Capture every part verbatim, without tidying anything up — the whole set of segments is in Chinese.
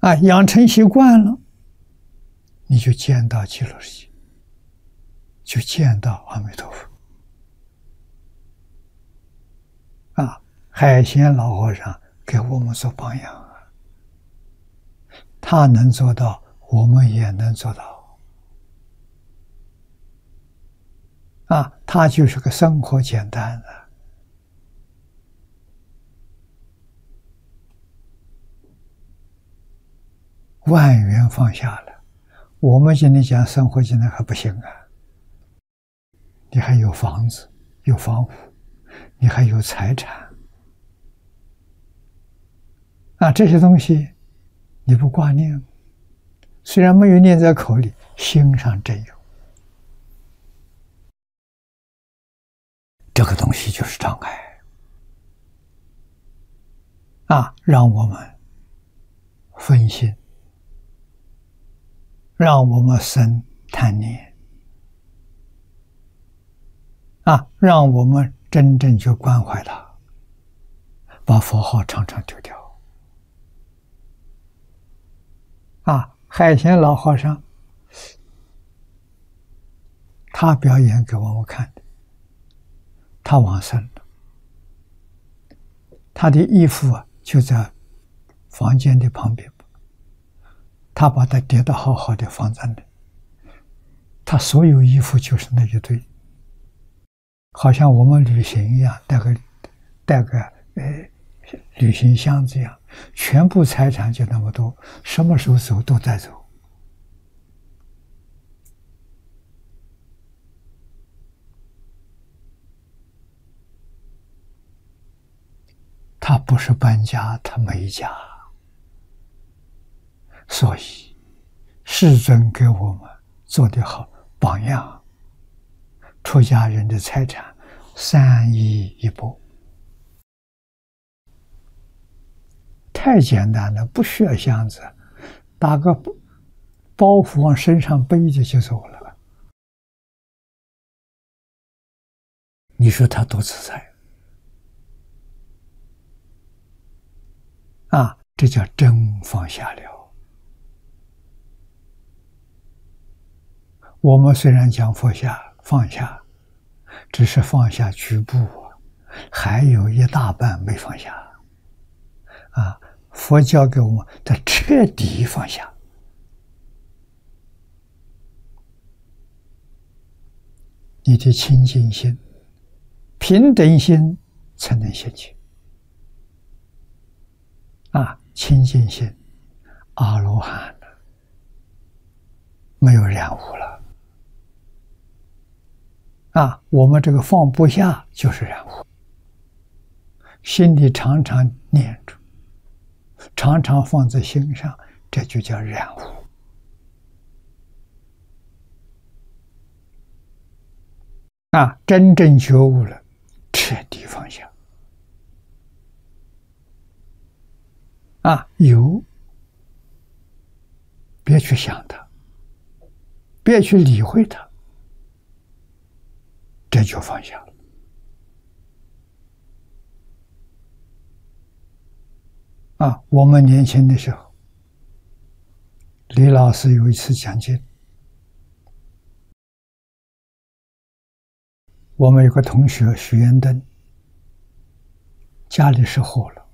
啊，养成习惯了，你就见到极乐世界，就见到阿弥陀佛。啊，海鲜老和尚给我们做榜样啊，他能做到，我们也能做到。啊，他就是个生活简单的。万缘放下了，我们今天讲生活简单还不行啊！你还有房子，有房屋，你还有财产，啊，这些东西你不挂念，虽然没有念在口里，心上真有。这个东西就是障碍啊，让我们分心。让我们生贪念啊，让我们真正去关怀他，把佛号常常丢掉啊。海贤老和尚他表演给我们看的，他往生了，他的衣服啊就在房间的旁边，他把它叠得好好的放在那，他所有衣服就是那一堆，好像我们旅行一样，带个带个呃旅行箱子一样，全部财产就那么多，什么时候走都带走。他不是搬家，他没家。所以世尊给我们做得好榜样，出家人的财产三衣一钵，太简单了，不需要箱子，打个包袱往身上背着就走了。你说他多自在啊！这叫真放下了。我们虽然讲放下放下，只是放下局部，还有一大半没放下啊！佛教给我们的彻底放下，你的清净心、平等心才能现起啊！清净心，阿罗汉了，没有染污了。啊，我们这个放不下就是染污，心里常常念住，常常放在心上，这就叫染污。啊，真正觉悟了，彻底放下。啊，有，别去想它，别去理会它。这就放下了啊！我们年轻的时候，李老师有一次讲经，我们有个同学许元登，家里失火了，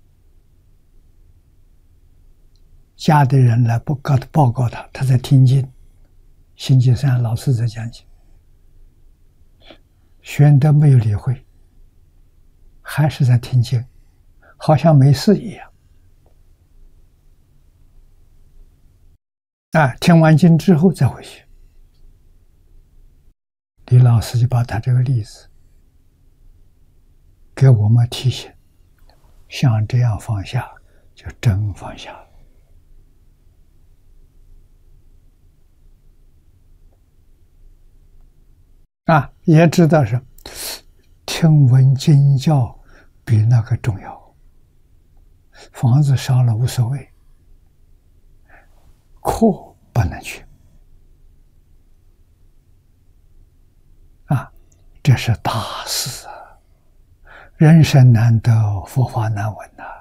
家的人来报告报告他，他在听经，星期三老师在讲经。许元登没有理会，还是在听经，好像没事一样。啊，听完经之后再回去，李老师就把他这个例子给我们提醒，像这样放下，就真放下了。啊，也知道是听闻经教比那个重要。房子烧了无所谓，课不能去。啊，这是大事啊！人生难得，佛法难闻呐。